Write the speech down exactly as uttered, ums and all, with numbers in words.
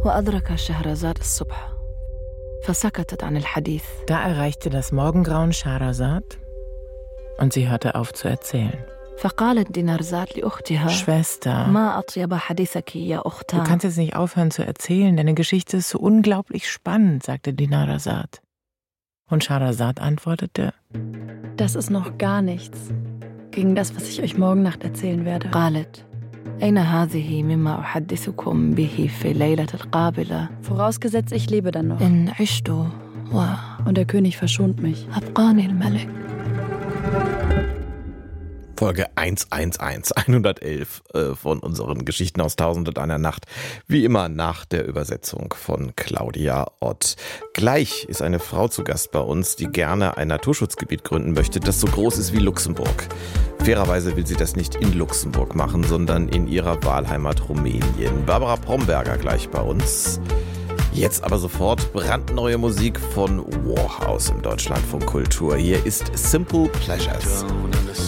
وأدرك شهرزاد الصبح فسكتت عن الحديث. Da erreichte das Morgengrauen Schahrazad und sie hörte auf zu erzählen. فقالت دينارزاد لأختها Schwester, ما أطيب حديثك يا du أختها. kannst jetzt nicht aufhören zu erzählen, deine Geschichte ist so unglaublich spannend, sagte Dinarzad. Und Schahrazad antwortete: Das ist noch gar nichts gegen das, was ich euch morgen Nacht erzählen werde. قالت أين هذه مما أحدثكم به في الليلة القابلة Vorausgesetzt, ich lebe dann noch. إن عشت Und der König verschont mich. وأبقاني الملك. Folge hundertelf, hundertelf äh, von unseren Geschichten aus Tausend und einer Nacht. Wie immer nach der Übersetzung von Claudia Ott. Gleich ist eine Frau zu Gast bei uns, die gerne ein Naturschutzgebiet gründen möchte, das so groß ist wie Luxemburg. Fairerweise will sie das nicht in Luxemburg machen, sondern in ihrer Wahlheimat Rumänien. Barbara Bromberger gleich bei uns. Jetzt aber sofort brandneue Musik von Warhouse im Deutschlandfunk Kultur. Hier ist Simple Pleasures.